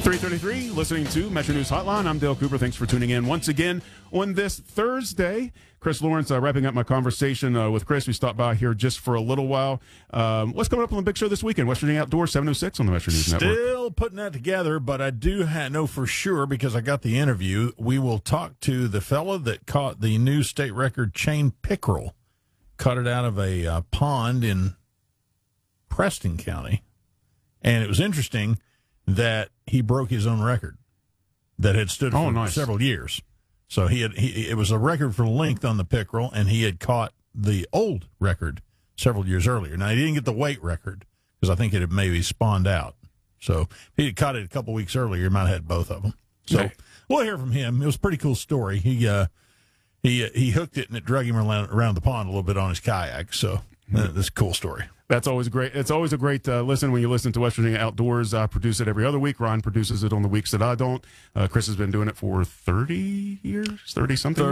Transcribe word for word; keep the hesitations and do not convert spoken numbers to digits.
three thirty-three, listening to Metro News Hotline. I'm Dale Cooper. Thanks for tuning in once again on this Thursday. Chris Lawrence, uh, wrapping up my conversation uh, with Chris. We stopped by here just for a little while. Um, what's coming up on the big show this weekend? West Virginia Outdoors, seven oh six on the Metro News Still Network. Still putting that together, but I do ha- know for sure because I got the interview. We will talk to the fellow that caught the new state record chain pickerel. Caught it out of a uh, pond in Preston County. And it was interesting that he broke his own record that had stood oh, for nice. several years. So he had he, it was a record for length on the pickerel, and he had caught the old record several years earlier. Now, he didn't get the weight record because I think it had maybe spawned out. So if he had caught it a couple weeks earlier, he might have had both of them. So okay. We'll hear from him. It was a pretty cool story. He uh, he uh, he hooked it, and it drug him around, around the pond a little bit on his kayak. So uh, this is a cool story. That's always great. It's always a great uh, listen when you listen to West Virginia Outdoors. I produce it every other week. Ryan produces it on the weeks that I don't. Uh, Chris has been doing it for thirty years, thirty-something